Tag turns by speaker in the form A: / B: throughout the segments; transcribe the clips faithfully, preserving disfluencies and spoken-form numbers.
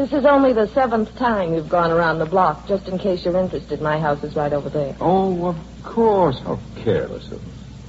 A: This is only the seventh time you've gone around the block. Just in case you're interested, my house is right over there.
B: Oh, of course. How careless of me.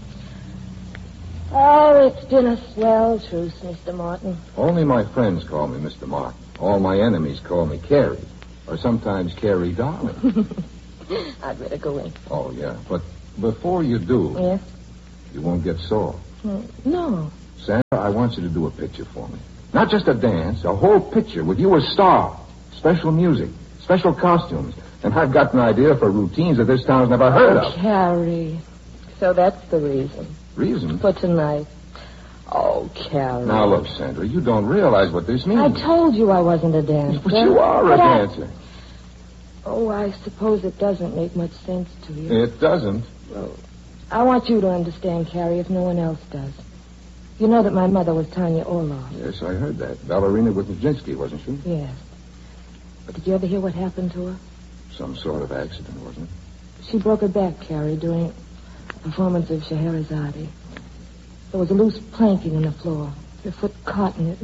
A: Oh, it's been a swell truce, Mister Martin.
B: Only my friends call me Mister Martin. All my enemies call me Carrie. Or sometimes Carrie Darling.
A: I'd better go in.
B: Oh, yeah. But before you do...
A: Yes?
B: You won't get sore.
A: No.
B: Sandra, I want you to do a picture for me. Not just a dance, a whole picture with you as star. Special music, special costumes. And I've got an idea for routines that this town's never heard
A: oh,
B: of.
A: Carrie. So that's the reason.
B: Reason?
A: For tonight. Oh, Carrie.
B: Now, look, Sandra, you don't realize what this means.
A: I told you I wasn't a dancer.
B: But you are
A: but
B: a
A: I...
B: dancer.
A: Oh, I suppose it doesn't make much sense to you.
B: It doesn't.
A: Well, I want you to understand, Carrie, if no one else does. You know that my mother was Tanya Orloff.
B: Yes, I heard that. Ballerina with Nijinsky, wasn't she?
A: Yes. But did you ever hear what happened to her?
B: Some sort of accident, wasn't it?
A: She broke her back, Carrie, during a performance of Scheherazade. There was a loose planking in the floor. Her foot caught in it.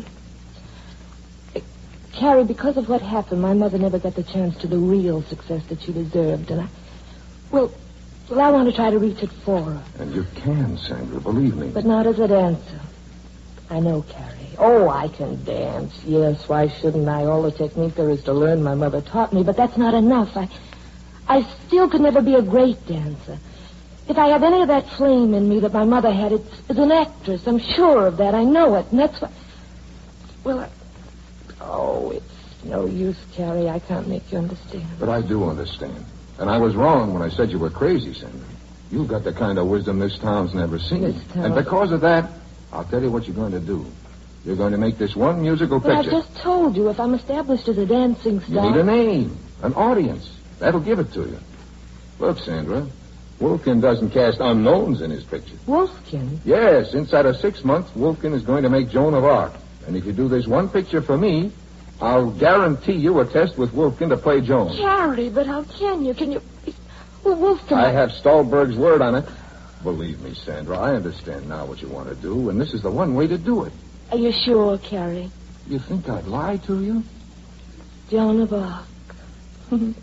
A: it. Carrie, because of what happened, my mother never got the chance to the real success that she deserved. And I... Well, well, I want to try to reach it for her.
B: And you can, Sandra, believe me.
A: But not as a dancer. I know, Carrie. Oh, I can dance. Yes, why shouldn't I? All the technique there is to learn my mother taught me, but that's not enough. I, I still could never be a great dancer. If I have any of that flame in me that my mother had, it's as an actress. I'm sure of that. I know it. And that's why... Well, I... Oh, it's no use, Carrie. I can't make you understand.
B: But I do understand. And I was wrong when I said you were crazy, Sandra. You've got the kind of wisdom this town's never seen.
A: This town...
B: And because of that, I'll tell you what you're going to do. You're going to make this one musical
A: but
B: picture.
A: I've just told you, if I'm established as a dancing star...
B: You need a name, an audience. That'll give it to you. Look, Sandra, Wolfkin doesn't cast unknowns in his pictures.
A: Wolfkin?
B: Yes, inside of six months, Wolfkin is going to make Joan of Arc. And if you do this one picture for me, I'll guarantee you a test with Wolfkin to play Joan.
A: Carrie, but how can you? Can you... Well, Wolfkin...
B: I have Stahlberg's word on it. Believe me, Sandra, I understand now what you want to do, and this is the one way to do it.
A: Are you sure, Carrie?
B: You think I'd lie to you?
A: Joan of Arc. And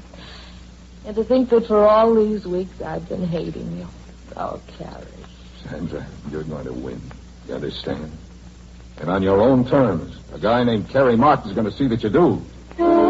A: to think that for all these weeks I've been hating you. Oh, Carrie.
B: Sandra, you're going to win. You understand? And on your own terms. A guy named Carrie Martin's going to see that you do.